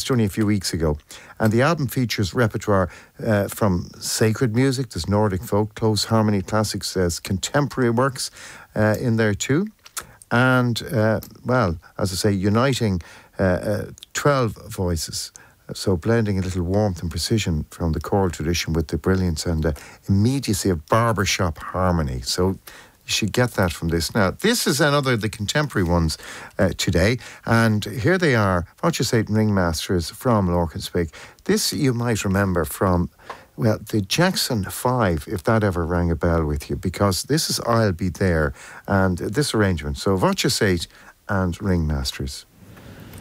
released only a few weeks ago. And the album features repertoire from sacred music, there's Nordic folk, close harmony classics, there's contemporary works in there too. And, well, as I say, uniting 12 voices. So blending a little warmth and precision from the choral tradition with the brilliance and immediacy of barbershop harmony. So you should get that from this. Now, this is another of the contemporary ones today. And here they are, What You Say Ringmasters from Lorcanspeak. This you might remember from, well, the Jackson 5, if that ever rang a bell with you, because this is I'll Be There and this arrangement. So What You Say and Ringmasters.